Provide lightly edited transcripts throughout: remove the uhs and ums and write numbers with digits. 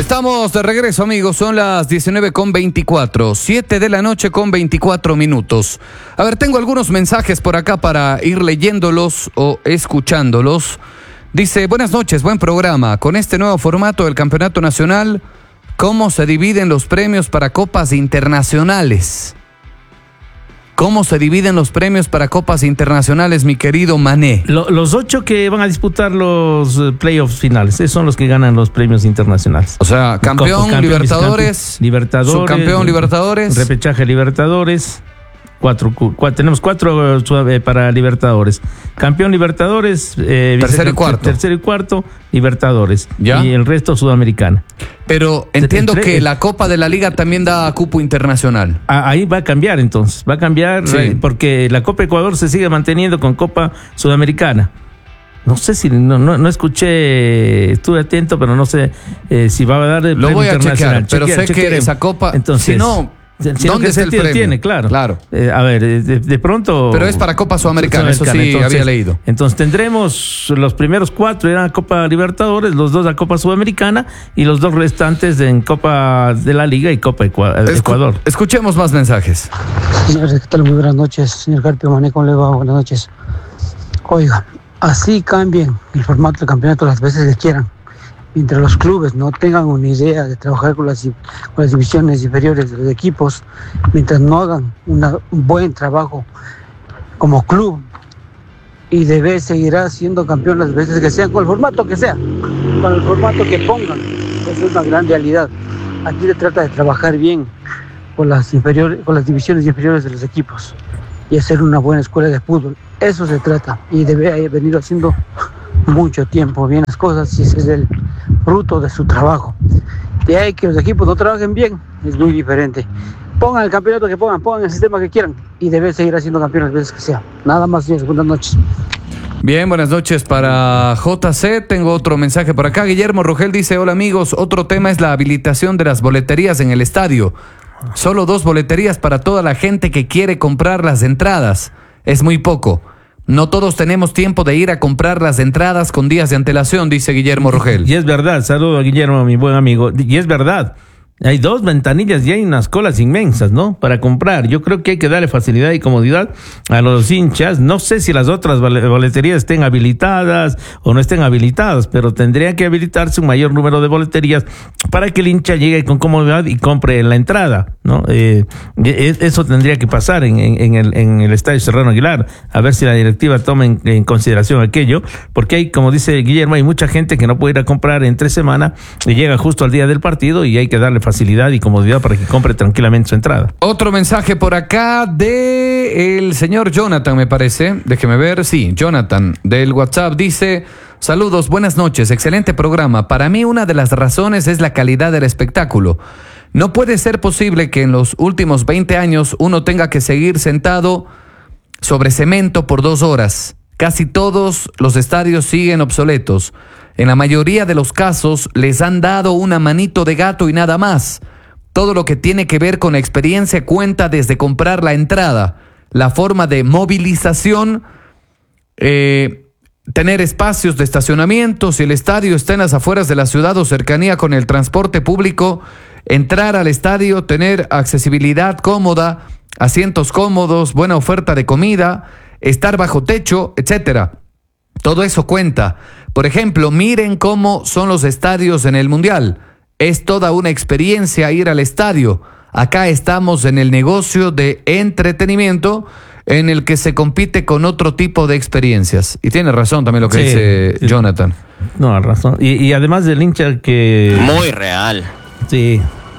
Estamos de regreso, amigos. Son las 19:24, 7 de la noche con 24 minutos. A ver, tengo algunos mensajes por acá para ir leyéndolos o escuchándolos. Dice, buenas noches, buen programa. Con este nuevo formato del Campeonato Nacional, ¿cómo se dividen los premios para copas internacionales? ¿Cómo se dividen los premios para copas internacionales, mi querido Mané? Los 8 que van a disputar los playoffs finales, esos son los que ganan los premios internacionales. O sea, campeón, Libertadores, subcampeón, Libertadores, repechaje Libertadores. Tenemos 4 para Libertadores. Campeón Libertadores, tercero y cuarto Libertadores. ¿Ya? Y el resto Sudamericana. Pero entiendo que la Copa de la Liga también da cupo internacional. Ahí va a cambiar entonces, sí. Porque la Copa Ecuador se sigue manteniendo con Copa Sudamericana. No sé si, no escuché, estuve atento, pero no sé si va a dar el premio internacional. Pero sé que esa Copa, entonces, si no... ¿Dónde está el premio? Tiene, claro. A ver, de pronto... Pero es para Copa Sudamericana, eso sí, entonces, había leído. Entonces tendremos los primeros 4 eran Copa Libertadores, los 2 a Copa Sudamericana y los 2 restantes en Copa de la Liga y Copa Ecuador. Escuchemos más mensajes. Señores, ¿qué tal? Muy buenas noches, señor Carpio Mané, ¿cómo le va? Buenas noches. Oiga, así cambien el formato del campeonato las veces que quieran. Mientras los clubes no tengan una idea de trabajar con las divisiones inferiores de los equipos, mientras no hagan un buen trabajo como club, y debe seguirá siendo campeón las veces que sean, con el formato que sea, con el formato que pongan. Esa es una gran realidad. Aquí se trata de trabajar bien con las divisiones inferiores de los equipos y hacer una buena escuela de fútbol. Eso se trata, y debe haber venido haciendo mucho tiempo bien las cosas, y ese es el fruto de su trabajo. De ahí que los equipos no trabajen bien, es muy diferente. Pongan el campeonato que pongan el sistema que quieran, y debe seguir haciendo campeón las veces que sea. Nada más, señores, buenas noches. Bien, buenas noches para JC. Tengo otro mensaje por acá. Guillermo Rogel dice, hola amigos, otro tema es la habilitación de las boleterías en el estadio. Solo 2 boleterías para toda la gente que quiere comprar las entradas. Es muy poco. No todos tenemos tiempo de ir a comprar las entradas con días de antelación, dice Guillermo Rogel. Y es verdad, saludo a Guillermo, mi buen amigo. Y es verdad, hay 2 ventanillas y hay unas colas inmensas, ¿no? Para comprar. Yo creo que hay que darle facilidad y comodidad a los hinchas. No sé si las otras boleterías estén habilitadas o no estén habilitadas, pero tendría que habilitarse un mayor número de boleterías para que el hincha llegue con comodidad y compre la entrada, ¿no? Eso tendría que pasar en el Estadio Serrano Aguilar, a ver si la directiva toma en consideración aquello, porque hay, como dice Guillermo, hay mucha gente que no puede ir a comprar entre semana y llega justo al día del partido, y hay que darle facilidad y comodidad para que compre tranquilamente su entrada. Otro mensaje por acá de el señor Jonathan, me parece. Déjeme ver. Sí, Jonathan, del WhatsApp, dice: saludos, buenas noches, excelente programa. Para mí una de las razones es la calidad del espectáculo. No puede ser posible que en los últimos 20 años uno tenga que seguir sentado sobre cemento por 2 horas. Casi todos los estadios siguen obsoletos. En la mayoría de los casos les han dado una manito de gato y nada más. Todo lo que tiene que ver con la experiencia cuenta desde comprar la entrada, la forma de movilización, tener espacios de estacionamiento, si el estadio está en las afueras de la ciudad o cercanía con el transporte público, entrar al estadio, tener accesibilidad cómoda, asientos cómodos, buena oferta de comida, estar bajo techo, etcétera. Todo eso cuenta. Por ejemplo, miren cómo son los estadios en el Mundial. Es toda una experiencia ir al estadio. Acá estamos en el negocio de entretenimiento en el que se compite con otro tipo de experiencias. Y tiene razón también lo que dice Jonathan. No, razón. Y además del hincha que... Muy real. Sí.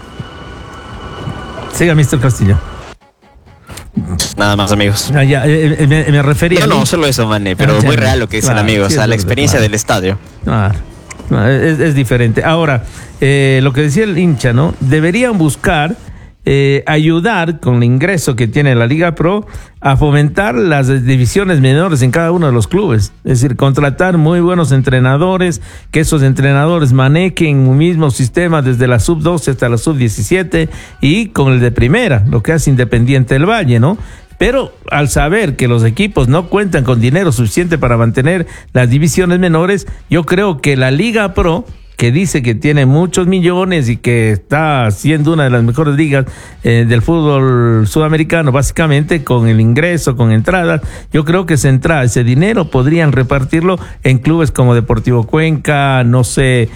Siga, Mr. Castillo. Nada más, amigos. Me refería... No, solo eso, Mané, pero muy real lo que dicen, amigos. Sí, la experiencia del estadio. Es diferente. Ahora, lo que decía el hincha, ¿no? Deberían buscar ayudar con el ingreso que tiene la Liga Pro a fomentar las divisiones menores en cada uno de los clubes. Es decir, contratar muy buenos entrenadores, que esos entrenadores manejen un mismo sistema desde la sub-12 hasta la sub-17 y con el de primera, lo que hace Independiente del Valle, ¿no? Pero al saber que los equipos no cuentan con dinero suficiente para mantener las divisiones menores, yo creo que la Liga Pro que dice que tiene muchos millones y que está siendo una de las mejores ligas del fútbol sudamericano, básicamente con el ingreso, con entradas, yo creo que ese dinero podrían repartirlo en clubes como Deportivo Cuenca, no sé,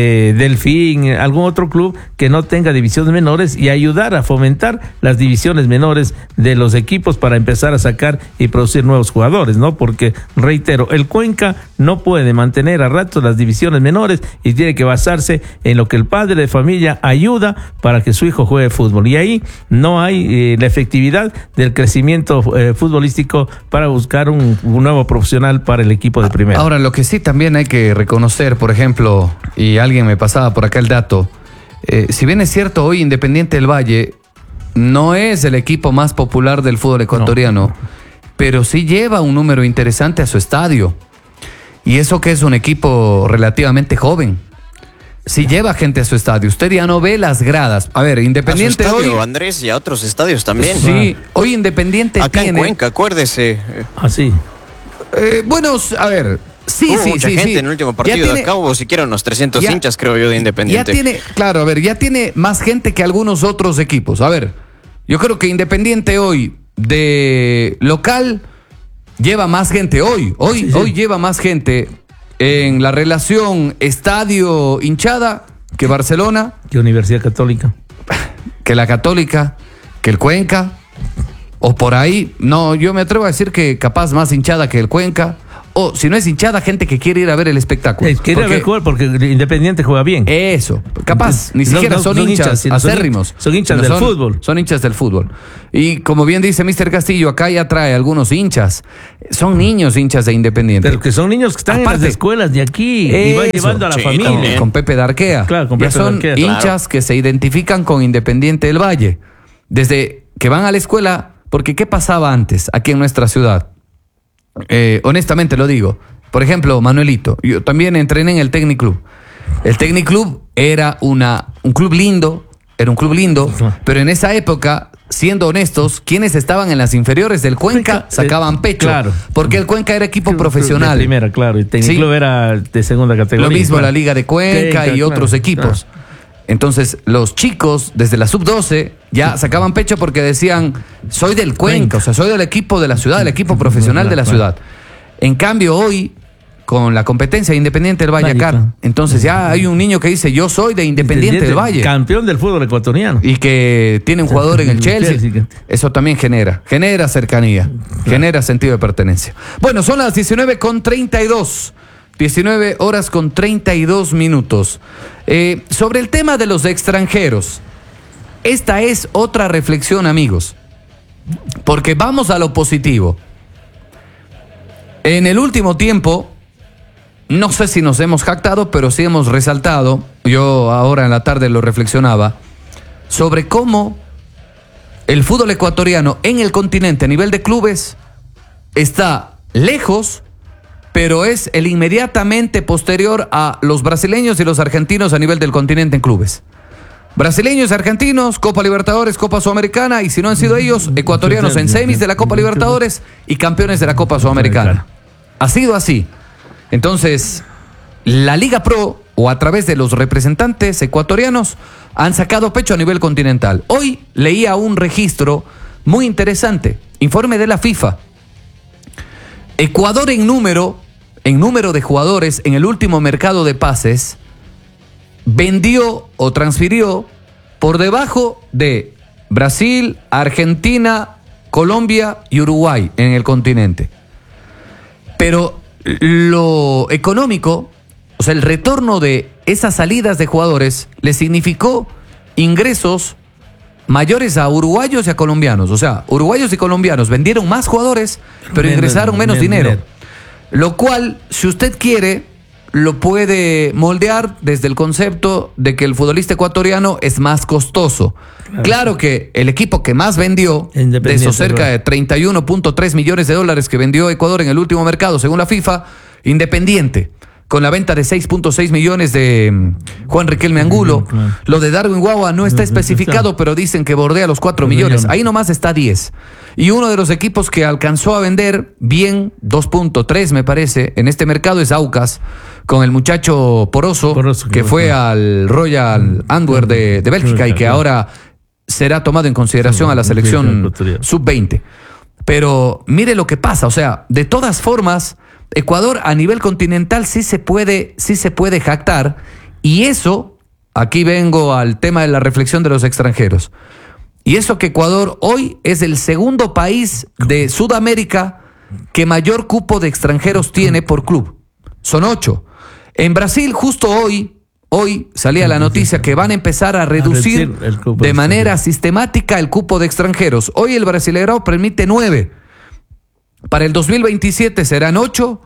Delfín, algún otro club que no tenga divisiones menores y ayudar a fomentar las divisiones menores de los equipos para empezar a sacar y producir nuevos jugadores, ¿no? Porque, reitero, el Cuenca no puede mantener a ratos las divisiones menores y tiene que basarse en lo que el padre de familia ayuda para que su hijo juegue fútbol. Y ahí no hay la efectividad del crecimiento futbolístico para buscar un nuevo profesional para el equipo de primera. Ahora, lo que sí también hay que reconocer, por ejemplo, y alguien me pasaba por acá el dato, si bien es cierto, hoy Independiente del Valle no es el equipo más popular del fútbol ecuatoriano, pero sí lleva un número interesante a su estadio. Y eso que es un equipo relativamente joven. Sí lleva gente a su estadio. Usted ya no ve las gradas. A ver, Independiente a su estadio, hoy... Andrés, y a otros estadios también. Sí, hoy Independiente acá tiene... en Cuenca, acuérdese. Así. Bueno, a ver... Sí, mucha gente en el último partido de acá hubo siquiera unos 300 hinchas, creo yo, de Independiente. Ya tiene, claro, a ver, ya tiene más gente que algunos otros equipos. A ver, yo creo que Independiente hoy de local lleva más gente hoy lleva más gente en la relación estadio-hinchada que Barcelona, que Universidad Católica, que la Católica, que el Cuenca, o por ahí. No, yo me atrevo a decir que capaz más hinchada que el Cuenca. O si no es hinchada, gente que quiere ir a ver el espectáculo. Quiere ver jugar porque Independiente juega bien. Eso, capaz, ni siquiera son hinchas acérrimos. Son hinchas del fútbol. Son hinchas del fútbol. Y como bien dice Mr. Castillo, acá ya trae algunos hinchas. Son niños hinchas de Independiente. Pero que son niños que están en las escuelas de aquí y van llevando a la familia. Con Pepe Darquea. Claro, con Pepe son Darquea, hinchas que se identifican con Independiente del Valle. Desde que van a la escuela, porque ¿qué pasaba antes aquí en nuestra ciudad? Honestamente lo digo. Por ejemplo, Manuelito, yo también entrené en el Tecniclub. El Tecniclub era un club lindo, pero en esa época, siendo honestos, quienes estaban en las inferiores del Cuenca sacaban pecho. Claro. Porque el Cuenca era equipo profesional. De primera, claro. Y Tecniclub era de segunda categoría. Lo mismo la Liga de Cuenca y otros equipos. Entonces, los chicos, desde la sub-12, ya sacaban pecho porque decían, soy del Cuenca, o sea, soy del equipo de la ciudad, del equipo profesional de la ciudad. En cambio, hoy, con la competencia de Independiente del Valle acá, entonces ya hay un niño que dice, yo soy de Independiente del Valle. Campeón del fútbol ecuatoriano. Y que tiene un jugador en el Chelsea. Eso también genera cercanía, genera sentido de pertenencia. Bueno, son las 19:32. 19 horas con 32 minutos. Sobre el tema de los extranjeros, esta es otra reflexión, amigos, porque vamos a lo positivo. En el último tiempo, no sé si nos hemos jactado, pero sí hemos resaltado, yo ahora en la tarde lo reflexionaba, sobre cómo el fútbol ecuatoriano en el continente a nivel de clubes está lejos, pero es el inmediatamente posterior a los brasileños y los argentinos a nivel del continente en clubes. Brasileños y argentinos, Copa Libertadores, Copa Sudamericana, y si no han sido ellos, ecuatorianos en semis de la Copa Libertadores y campeones de la Copa Sudamericana. Ha sido así. Entonces, la Liga Pro, o a través de los representantes ecuatorianos, han sacado pecho a nivel continental. Hoy leía un registro muy interesante, informe de la FIFA. Ecuador en número de jugadores en el último mercado de pases vendió o transfirió por debajo de Brasil, Argentina, Colombia y Uruguay en el continente. Pero lo económico, o sea, el retorno de esas salidas de jugadores le significó ingresos mayores a uruguayos y a colombianos. O sea, uruguayos y colombianos vendieron más jugadores, pero ingresaron menos dinero. Lo cual, si usted quiere, lo puede moldear desde el concepto de que el futbolista ecuatoriano es más costoso. Claro que el equipo que más vendió, de esos cerca de 31.3 millones de dólares que vendió Ecuador en el último mercado, según la FIFA, Independiente. con la venta de 6.6 millones de Juan Riquelme Angulo. Claro. Lo de Darwin Guagua no está especificado, pero dicen que bordea los 4 millones. Ahí nomás está 10. Y uno de los equipos que alcanzó a vender bien 2.3, me parece, en este mercado es Aucas, con el muchacho Poroso que fue al Royal Antwerp de Bélgica y que ahora será tomado en consideración a la selección sub-20. Pero mire lo que pasa, o sea, de todas formas, Ecuador a nivel continental sí se puede jactar, y eso, aquí vengo al tema de la reflexión de los extranjeros, y eso que Ecuador hoy es el segundo país de Sudamérica que mayor cupo de extranjeros tiene por club. Son 8. En Brasil, justo hoy salía la noticia que van a empezar a reducir de manera sistemática el cupo de extranjeros. Hoy el Brasileirão permite 9. Para el 2027 serán 8,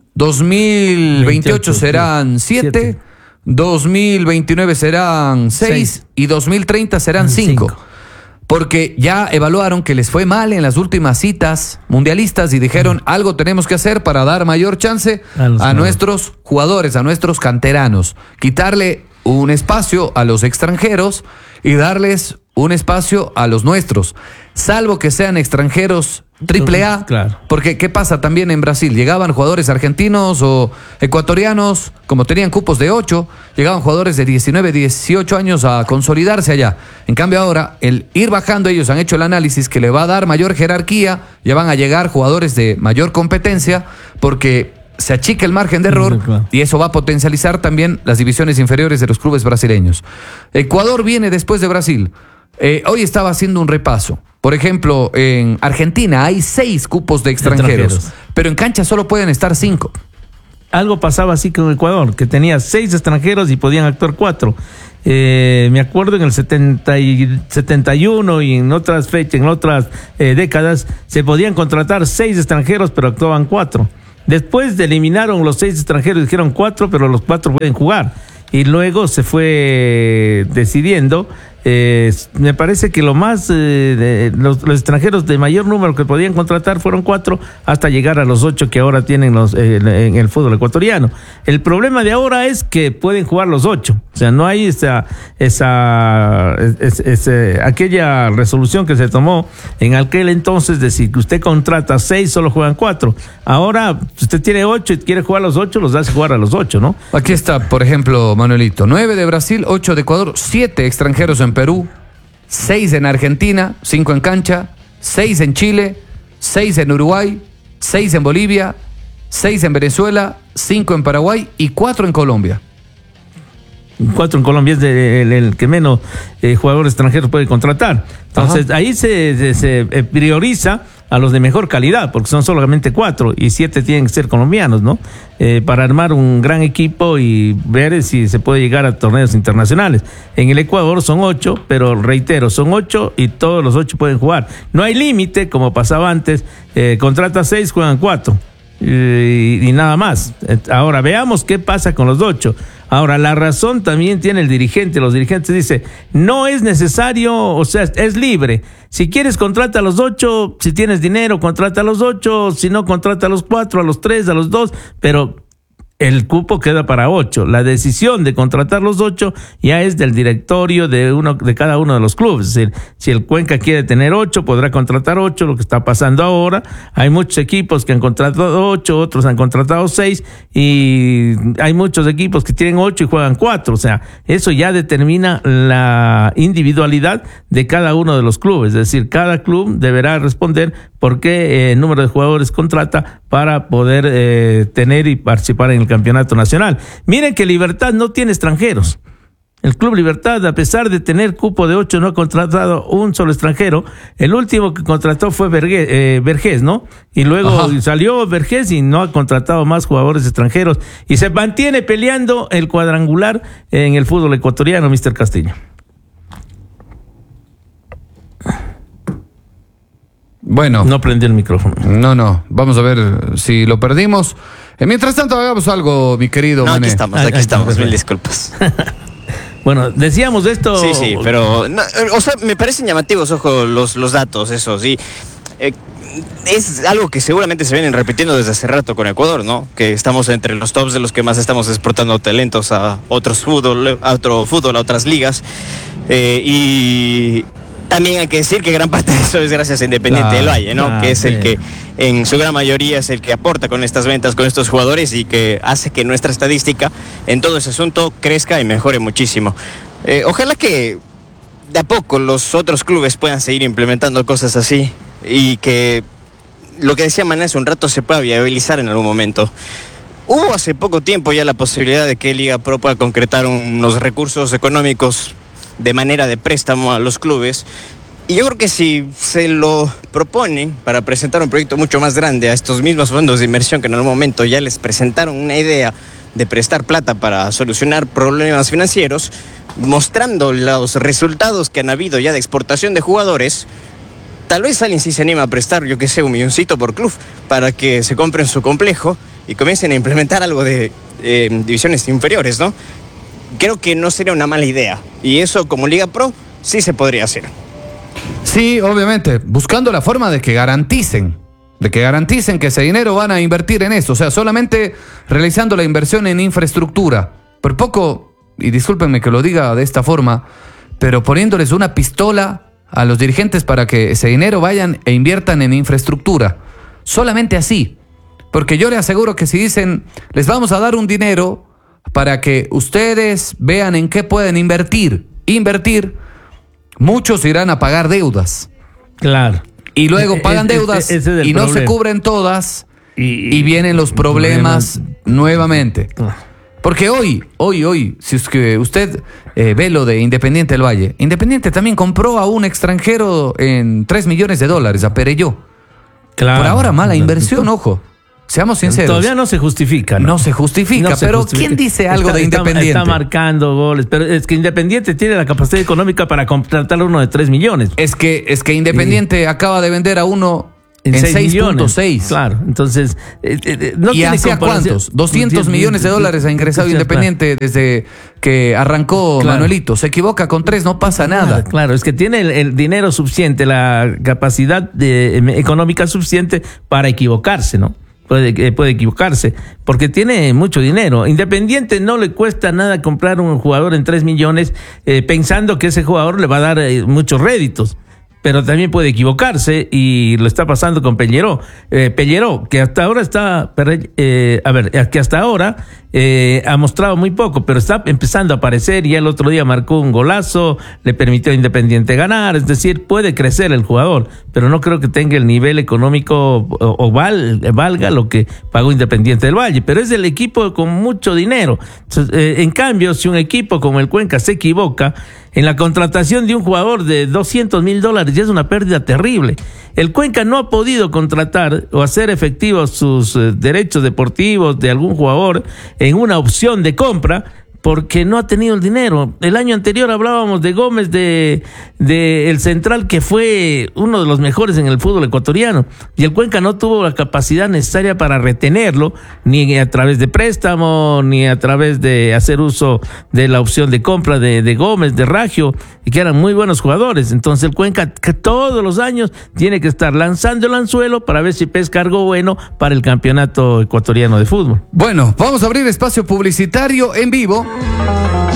2028 serán 7, 2029 serán 6 y 2030 serán 5. Porque ya evaluaron que les fue mal en las últimas citas mundialistas y dijeron algo tenemos que hacer para dar mayor chance a nuestros jugadores, a nuestros canteranos. Quitarle un espacio a los extranjeros y darles un espacio a los nuestros. Salvo que sean extranjeros AAA, claro. Porque ¿qué pasa también en Brasil? Llegaban jugadores argentinos o ecuatorianos, como tenían cupos de 8, llegaban jugadores de 19, 18 años a consolidarse allá. En cambio ahora, el ir bajando, ellos han hecho el análisis que le va a dar mayor jerarquía, ya van a llegar jugadores de mayor competencia, porque se achica el margen de error, claro. Y eso va a potencializar también las divisiones inferiores de los clubes brasileños. Ecuador viene después de Brasil. Hoy estaba haciendo un repaso. Por ejemplo, en Argentina hay 6 cupos de extranjeros, pero en cancha solo pueden estar 5. Algo pasaba así con Ecuador, que tenía 6 extranjeros y podían actuar 4. Me acuerdo en el 71 y en otras fechas, en otras décadas, se podían contratar 6 extranjeros, pero actuaban 4. Después eliminaron los 6 extranjeros, dijeron 4, pero los 4 pueden jugar. Y luego se fue decidiendo. Me parece que lo más los extranjeros de mayor número que podían contratar fueron 4 hasta llegar a los 8 que ahora tienen en el fútbol ecuatoriano. El problema de ahora es que pueden jugar los 8, o sea, no hay aquella resolución que se tomó en aquel entonces de si usted contrata 6 solo juegan 4. Ahora usted tiene 8 y quiere jugar los 8, los hace jugar a los 8, ¿no? Aquí está, por ejemplo, Manuelito, 9 de Brasil, 8 de Ecuador, 7 extranjeros en Perú, 6 en Argentina, 5 en cancha, 6 en Chile, 6 en Uruguay, 6 en Bolivia, 6 en Venezuela, 5 en Paraguay y 4 en Colombia. 4 en Colombia es el que menos jugadores extranjeros puede contratar. Entonces, ajá, ahí se prioriza a los de mejor calidad, porque son solamente 4 y 7 tienen que ser colombianos, ¿no? Para armar un gran equipo y ver si se puede llegar a torneos internacionales. En el Ecuador son 8, pero reitero, son 8 y todos los 8 pueden jugar. No hay límite, como pasaba antes, contrata 6, juegan 4. Y nada más. Ahora veamos qué pasa con los 8. Ahora, la razón también tiene el dirigente. Los dirigentes dicen, no es necesario, o sea, es libre. Si quieres, contrata a los 8. Si tienes dinero, contrata a los 8. Si no, contrata a los 4, a los 3, a los 2. Pero el cupo queda para 8. La decisión de contratar los 8 ya es del directorio de cada uno de los clubes. Es decir, si el Cuenca quiere tener 8, podrá contratar 8, lo que está pasando ahora. Hay muchos equipos que han contratado 8, otros han contratado 6, y hay muchos equipos que tienen 8 y juegan 4. O sea, eso ya determina la individualidad de cada uno de los clubes. Es decir, cada club deberá responder por qué número de jugadores contrata para poder tener y participar en el campeonato nacional. Miren que Libertad no tiene extranjeros. El Club Libertad, a pesar de tener cupo de 8, no ha contratado un solo extranjero. El último que contrató fue Vergés, ¿no? Y luego salió Vergés y no ha contratado más jugadores extranjeros. Y se mantiene peleando el cuadrangular en el fútbol ecuatoriano, Mr. Castillo. Bueno. No prendió el micrófono. No. Vamos a ver si lo perdimos. Mientras tanto, hagamos algo, mi querido Mané. Aquí estamos, mil disculpas. Bueno, decíamos esto. Sí, pero, no, o sea, me parecen llamativos, ojo, los datos, eso, sí. Es algo que seguramente se vienen repitiendo desde hace rato con Ecuador, ¿no? Que estamos entre los tops de los que más estamos exportando talentos a otro fútbol, a otras ligas. Y también hay que decir que gran parte de eso es gracias a Independiente del Valle, ¿no? Que es el que, en su gran mayoría, es el que aporta con estas ventas, con estos jugadores y que hace que nuestra estadística en todo ese asunto crezca y mejore muchísimo. Ojalá que de a poco los otros clubes puedan seguir implementando cosas así y que lo que decía Maná hace un rato se pueda viabilizar en algún momento. Hubo hace poco tiempo ya la posibilidad de que Liga Pro pueda concretar unos recursos económicos de manera de préstamo a los clubes. Y yo creo que si se lo proponen para presentar un proyecto mucho más grande a estos mismos fondos de inversión que en algún momento ya les presentaron una idea de prestar plata para solucionar problemas financieros, mostrando los resultados que han habido ya de exportación de jugadores, tal vez alguien sí se anima a prestar, yo qué sé, $1 milloncito por club para que se compren su complejo y comiencen a implementar algo de divisiones inferiores, ¿no? Creo que no sería una mala idea. Y eso como Liga Pro sí se podría hacer. Sí, obviamente, buscando la forma de que garanticen que ese dinero van a invertir en eso. O sea, solamente realizando la inversión en infraestructura. Por poco, y discúlpenme que lo diga de esta forma, pero poniéndoles una pistola a los dirigentes para que ese dinero vayan e inviertan en infraestructura. Solamente así. Porque yo le aseguro que si dicen, les vamos a dar un dinero para que ustedes vean en qué pueden invertir, muchos irán a pagar deudas. Claro. Y luego pagan deudas y no se cubren todas y vienen los problemas nuevamente. Porque hoy, si es que usted ve lo de Independiente del Valle, Independiente también compró a un extranjero en $3 millones, a Perelló. Claro. Por ahora mala inversión, ojo. Seamos sinceros. Todavía no se justifica, ¿no? No se justifica, pero ¿quién dice algo de Independiente? Está marcando goles, pero es que Independiente tiene la capacidad económica para contratar uno de 3 millones. Es que Independiente acaba de vender a uno en 6.6. Claro, entonces no ¿y hacia cuántos? $200 millones ha ingresado Independiente desde que arrancó Manuelito. Se equivoca con 3, no pasa nada. Claro, es que tiene el dinero suficiente, la capacidad económica suficiente para equivocarse, ¿no? Puede equivocarse, porque tiene mucho dinero. Independiente no le cuesta nada comprar un jugador en 3 millones pensando que ese jugador le va a dar muchos réditos. Pero también puede equivocarse y lo está pasando con Pelleró. Pelleró, que hasta ahora ha mostrado muy poco, pero está empezando a aparecer. Y el otro día marcó un golazo, le permitió a Independiente ganar. Es decir, puede crecer el jugador, pero no creo que tenga el nivel económico o valga lo que pagó Independiente del Valle. Pero es el equipo con mucho dinero. Entonces, en cambio, si un equipo como el Cuenca se equivoca en la contratación de un jugador de $200,000, ya es una pérdida terrible. El Cuenca no ha podido contratar o hacer efectivos sus derechos deportivos de algún jugador en una opción de compra porque no ha tenido el dinero. El año anterior hablábamos de Gómez, de el central, que fue uno de los mejores en el fútbol ecuatoriano, y el Cuenca no tuvo la capacidad necesaria para retenerlo, ni a través de préstamo, ni a través de hacer uso de la opción de compra de Gómez, de Raggio, y que eran muy buenos jugadores. Entonces el Cuenca, que todos los años tiene que estar lanzando el anzuelo para ver si pesca algo bueno para el campeonato ecuatoriano de fútbol. Bueno, vamos a abrir espacio publicitario en vivo.